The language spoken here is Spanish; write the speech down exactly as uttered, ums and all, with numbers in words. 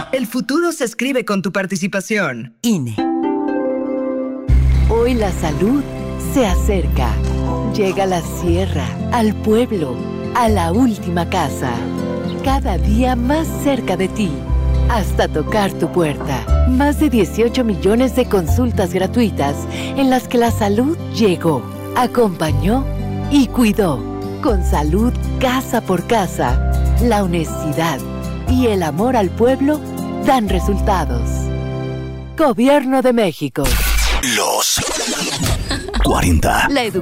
El futuro se escribe con tu participación. I N E. Hoy la salud se acerca. Llega a la sierra, al pueblo, a la última casa. Cada día más cerca de ti, hasta tocar tu puerta. Más de dieciocho millones de consultas gratuitas en las que la salud llegó, acompañó y cuidó. Con salud casa por casa, la honestidad y el amor al pueblo dan resultados. Gobierno de México. Los cuarenta. La